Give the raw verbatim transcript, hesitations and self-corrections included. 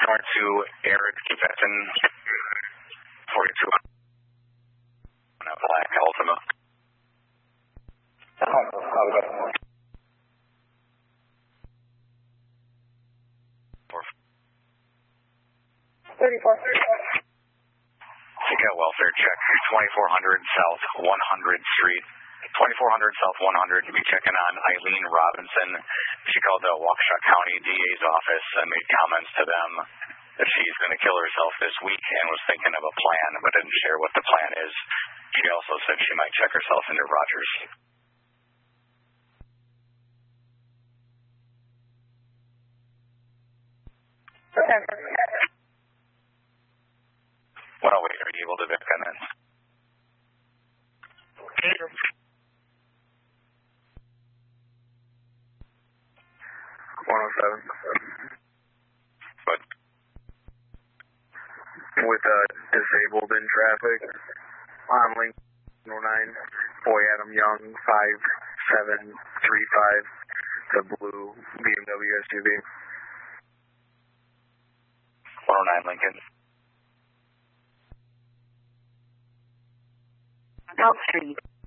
North to Eric Tibetan, forty-two on a black Altima. thirty-four, thirty-four. You got welfare check, twenty-four hundred South one hundredth Street. twenty-four hundred South one hundred, to be checking on Eileen Robinson. She called the Waukesha County D A's office and made comments to them that she's going to kill herself this week and was thinking of a plan, but didn't share what the plan is. She also said she might check herself into Rogers. one oh eight, are you able to Vic on that? one oh seven. But with uh, disabled in traffic on Lincoln oh nine, boy Adam Young, five seven three five, the blue B M W S U V. one oh nine Lincoln. South Street.